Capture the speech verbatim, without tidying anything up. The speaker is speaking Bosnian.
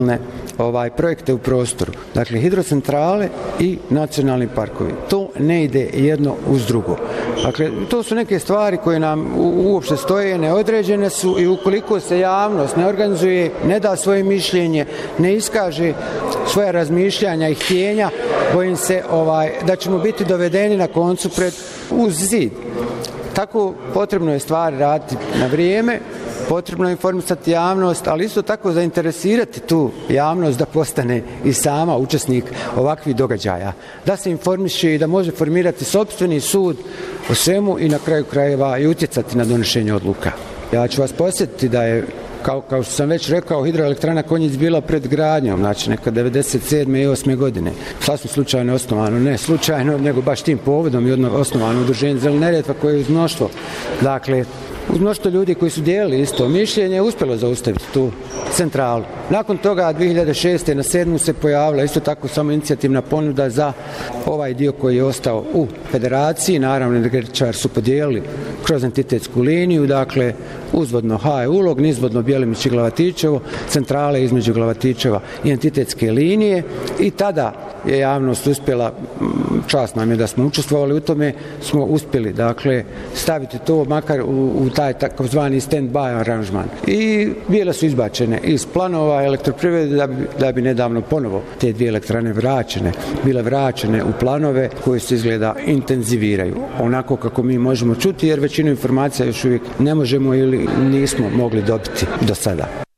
ovaj projekte u prostoru. Dakle, hidrocentrale i nacionalni parkovi. To ne ide jedno uz drugo. Dakle, to su neke stvari koje nam uopšte stoje, neodređene su i ukoliko se javnost ne organizuje, ne da svoje mišljenje, ne iskaže svoje razmišljanja i htjenja, bojim se ovaj, da ćemo biti dovedeni na koncu pred uz zid. Tako potrebno je stvari raditi na vrijeme, potrebno je informisati javnost, ali isto tako zainteresirati tu javnost da postane i sama učesnik ovakvih događaja. Da se informiše i da može formirati sopstveni sud o svemu i na kraju krajeva i utjecati na donošenje odluka. Ja ću vas posjetiti da je, kao, kao što sam već rekao, hidroelektrana Konjic bila pred gradnjom, znači neka devedeset sedme i osme godine. Sasvim slučajno osnovano, ne slučajno, nego baš tim povodom i osnovano udruženje Zelena Neretva koje je uz mnoštvo, dakle, uz mnoštvo ljudi koji su dijelili isto mišljenje, uspjelo zaustaviti tu centralu. Nakon toga, dvije hiljade šeste. na sedmu se pojavila isto tako samo inicijativna ponuda za ovaj dio koji je ostao u federaciji. Naravno, energetičari su podijelili kroz entitetsku liniju, dakle, uzvodno H je ulog, nizvodno Bjelimić i Glavatičevo, centrale između Glavatičeva i entitetske linije i tada je javnost uspjela, čast nam je da smo učestvovali u tome, smo uspjeli, dakle, staviti to makar u, u taj takozvani stand-by aranžman. I bile su izbačene iz planova elektroprivrede da bi, da bi nedavno ponovo te dvije elektrane vraćene, bile vraćene u planove koji se izgleda intenziviraju. Onako kako mi možemo čuti, jer većinu informacija još uvijek ne možemo ili nismo mogli dobiti do sada.